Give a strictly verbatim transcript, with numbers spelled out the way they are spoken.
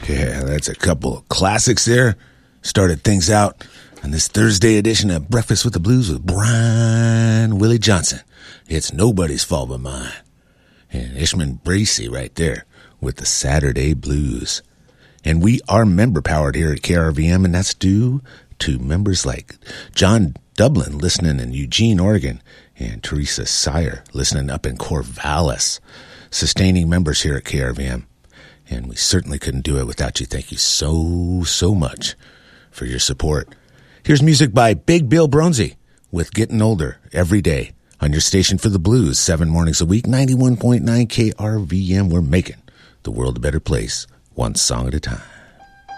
Yeah, that's a couple of classics there. Started things out on this Thursday edition of Breakfast with the Blues with Brian Willie Johnson. It's nobody's fault but mine. And Ishman Bracey right there with the Saturday Blues. And we are member-powered here at K R V M, and that's due to members like John Dublin listening in Eugene, Oregon, and Teresa Sire listening up in Corvallis. Sustaining members here at K R V M. And we certainly couldn't do it without you. Thank you so, so much for your support. Here's music by Big Bill Bronzy with Getting Older Every Day on your station for the blues, seven mornings a week, ninety-one point nine K R V M. We're making the world a better place, one song at a time.